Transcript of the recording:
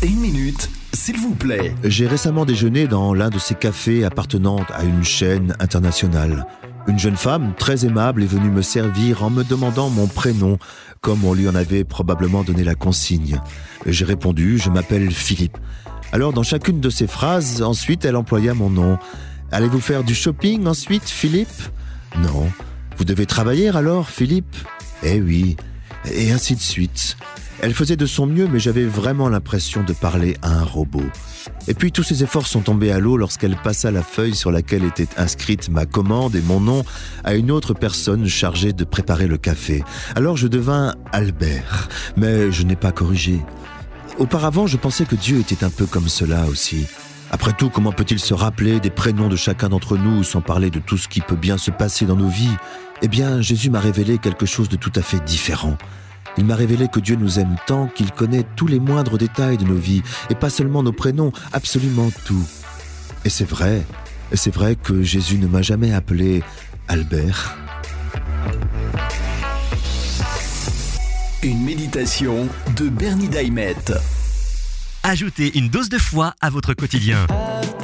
Une minute, s'il vous plaît. J'ai récemment déjeuné dans l'un de ces cafés appartenant à une chaîne internationale. Une jeune femme très aimable est venue me servir en me demandant mon prénom, comme on lui en avait probablement donné la consigne. J'ai répondu, je m'appelle Philippe. Alors dans chacune de ces phrases, ensuite elle employa mon nom. Allez-vous faire du shopping ensuite, Philippe ? Non. Vous devez travailler alors, Philippe ? Eh oui. Et ainsi de suite. Elle faisait de son mieux, mais j'avais vraiment l'impression de parler à un robot. Et puis tous ses efforts sont tombés à l'eau lorsqu'elle passa la feuille sur laquelle était inscrite ma commande et mon nom à une autre personne chargée de préparer le café. Alors je devins Albert, mais je n'ai pas corrigé. Auparavant, je pensais que Dieu était un peu comme cela aussi. Après tout, comment peut-il se rappeler des prénoms de chacun d'entre nous sans parler de tout ce qui peut bien se passer dans nos vies ? Eh bien, Jésus m'a révélé quelque chose de tout à fait différent. Il m'a révélé que Dieu nous aime tant qu'il connaît tous les moindres détails de nos vies, et pas seulement nos prénoms, absolument tout. Et c'est vrai que Jésus ne m'a jamais appelé Albert. Une méditation de Bernie Daimet. Ajoutez une dose de foi à votre quotidien.